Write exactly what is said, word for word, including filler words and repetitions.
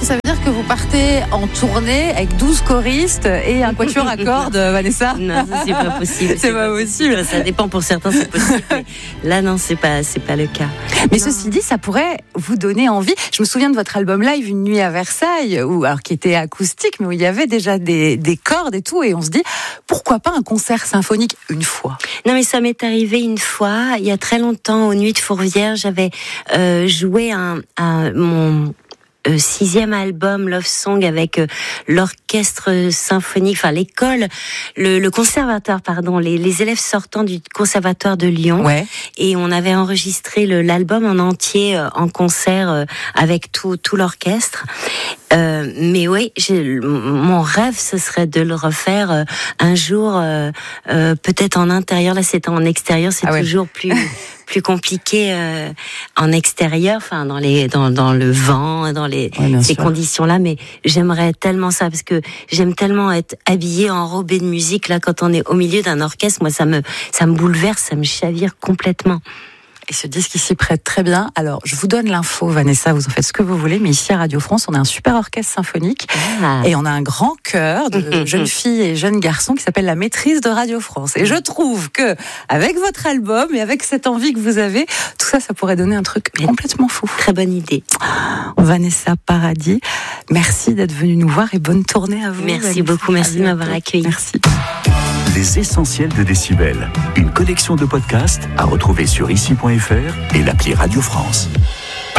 que ça veut dire que vous partez en tournée avec douze choristes et un quatuor à cordes, Vanessa? Non, ça, c'est pas possible. C'est, c'est pas, pas possible. possible. Ça dépend, pour certains, c'est possible. Mais là, non, c'est pas, c'est pas le cas. Mais non. Ceci dit, ça pourrait vous donner envie. Je me souviens de votre album live, Une nuit à Versailles, où, alors, qui était acoustique, mais où il y avait déjà des, des cordes et tout. Et on se dit, pourquoi pas un concert symphonique une fois? Non, mais ça m'est arrivé une fois, il y a très longtemps, aux Nuits de Fourvière. J'avais euh, joué un, un, mon... Euh, sixième album Love Song avec euh, l'orchestre symphonique, enfin l'école, le, le conservatoire, pardon, les, les élèves sortants du conservatoire de Lyon. Ouais. Et on avait enregistré le, l'album en entier euh, en concert euh, avec tout, tout l'orchestre. Euh, mais oui, j'ai, mon rêve, ce serait de le refaire euh, un jour, euh, euh, peut-être en intérieur. Là, c'était en extérieur, c'est ah toujours ouais. plus plus compliqué euh, en extérieur, enfin dans les dans dans le vent, dans les ouais, ces conditions-là. Mais j'aimerais tellement ça parce que j'aime tellement être habillée, enrobée de musique. Là, quand on est au milieu d'un orchestre, moi, ça me ça me bouleverse, ça me chavire complètement. Et ce disque ici prête très bien. Alors, je vous donne l'info, Vanessa, vous en faites ce que vous voulez, mais ici à Radio France, on a un super orchestre symphonique ah. et on a un grand chœur de jeunes filles et jeunes garçons qui s'appelle la Maîtrise de Radio France. Et je trouve que, avec votre album et avec cette envie que vous avez, tout ça, ça pourrait donner un truc complètement fou. Très bonne idée. Vanessa Paradis, merci d'être venue nous voir et bonne tournée à vous. Merci Vanessa. beaucoup, merci de m'avoir accueillie. Merci. Les essentiels de Décibel, une collection de podcasts à retrouver sur ici point f r et l'appli Radio France.